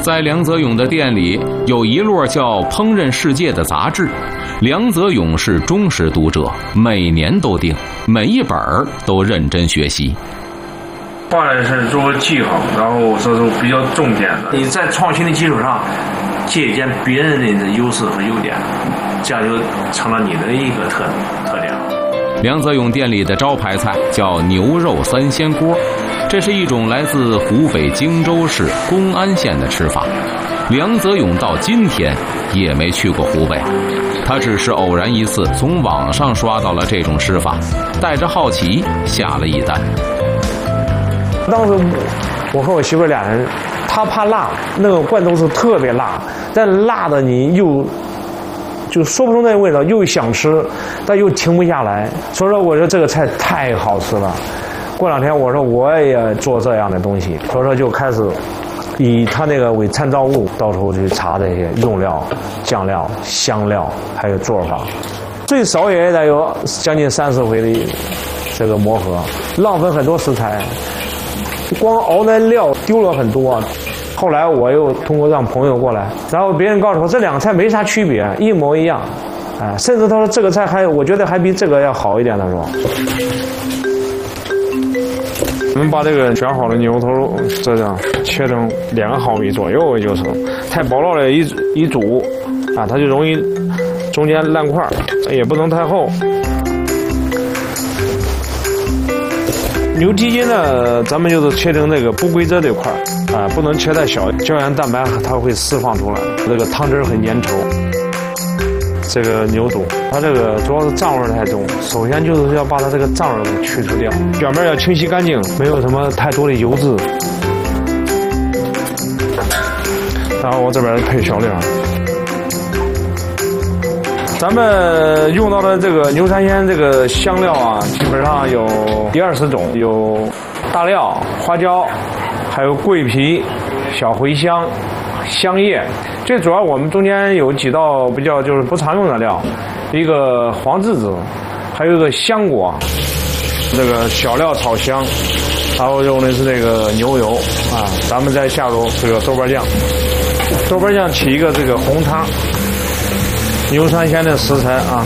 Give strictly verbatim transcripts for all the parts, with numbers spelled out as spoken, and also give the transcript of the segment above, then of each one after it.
在梁泽勇的店里有一摞叫《烹饪世界》的杂志，梁泽勇是忠实读者，每年都订，每一本都认真学习。 办事做记好，然后这是比较重点的。你在创新的基础上借鉴别人的优势和优点，这样就成了你的一个特特点。 梁泽勇店里的招牌菜叫牛肉三鲜锅，这是一种来自湖北荆州市公安县的吃法。梁泽勇到今天也没去过湖北，他只是偶然一次从网上刷到了这种吃法，带着好奇下了一单。 当时我和我媳妇俩人，她怕辣，那个罐头是特别辣，但辣的你又就说不出那味道，又想吃，但又停不下来。所以说，我说这个菜太好吃了。过两天我说我也做这样的东西，所以说就开始以他那个为参照物，到处去查这些用料、酱料、香料，还有做法。最少也得有将近三十回的这个磨合，浪费很多食材。光熬那料丢了很多，后来我又通过让朋友过来，然后别人告诉我这两个菜没啥区别，一模一样，啊，甚至他说这个菜还我觉得还比这个要好一点。他说，我们把这个选好的牛头这样切成两毫米左右，就是太薄了了一一煮啊，它就容易中间烂块，也不能太厚。牛蹄筋呢，咱们就是切成那个不规则这块啊，不能切太小，胶原蛋白它会释放出来，这个汤汁很粘稠。这个牛肚，它这个主要是脏味太重，首先就是要把它这个脏味给去除掉，表面要清洗干净，没有什么太多的油脂。然后我这边配小料。咱们用到的这个牛三鲜这个香料啊，基本上有一二十种，有大料、花椒，还有桂皮、小茴香、香叶。最主要我们中间有几道比较就是不常用的料，一个黄栀子，还有一个香果，这个小料炒香，然后用的是这个牛油啊，咱们再下入这个豆瓣酱，豆瓣酱起一个这个红汤。牛三鲜的食材啊，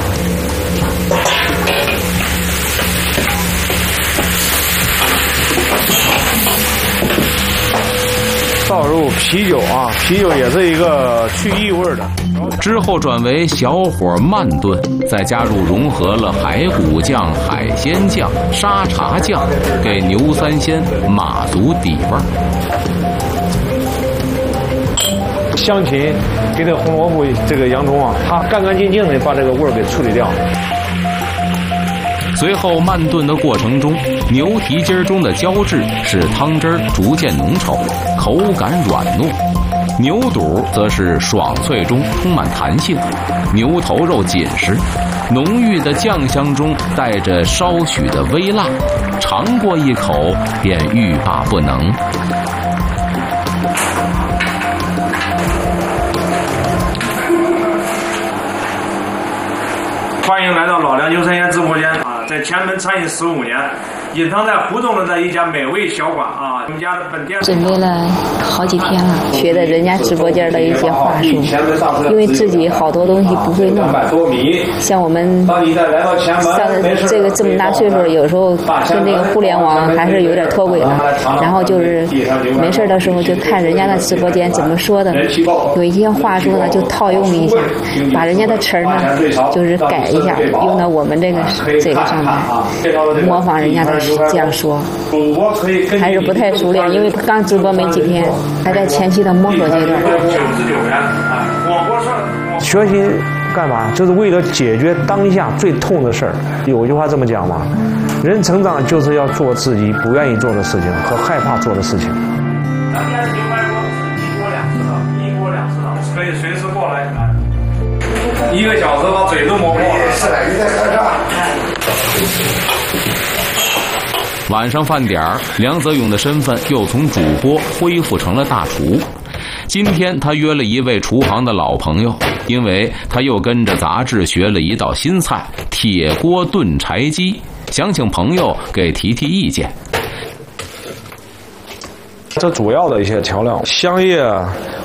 倒入啤酒啊，啤酒也是一个去异味的。 之后转为小火慢炖，再加入融合了海骨酱、海鲜酱、沙茶酱，给牛三鲜码足底味。 香芹给这个红萝卜、这个洋葱啊，它干干净净的把这个味儿给处理掉。 随后慢炖的过程中，牛蹄筋中的胶质使汤汁逐渐浓稠，口感软糯；牛肚则是爽脆中充满弹性，牛头肉紧实，浓郁的酱香中带着稍许的微辣，尝过一口便欲罢不能。 欢迎来到老梁牛三鲜直播间啊，在前门餐饮十五年，隐藏在胡同的一家美味小馆啊，我们家的本店准备了好几天了，学的人家直播间的一些话术，因为自己好多东西不会弄，像我们像这个这么大岁数，有时候跟这个互联网还是有点脱轨的，然后就是没事的时候就看人家的直播间怎么说的，有一些话术呢就套用一下，把人家的词儿呢就是改一下，用到我们这个这个上面，模仿人家的这样说，还是不太熟练，因为刚直播没几天，还在前期的摸索阶段。 学习干嘛？就是为了解决当下最痛的事儿。有句话这么讲嘛，人成长就是要做自己不愿意做的事情和害怕做的事情。 咱家牛排锅一锅两次的，一锅两次的，可以随时过来。一个小时把嘴都磨破了。是的，你在喝啥？ 晚上饭点儿，梁泽勇的身份又从主播恢复成了大厨。今天他约了一位厨行的老朋友，因为他又跟着杂志学了一道新菜——铁锅炖柴鸡，想请朋友给提提意见。 这主要的一些调料，香叶、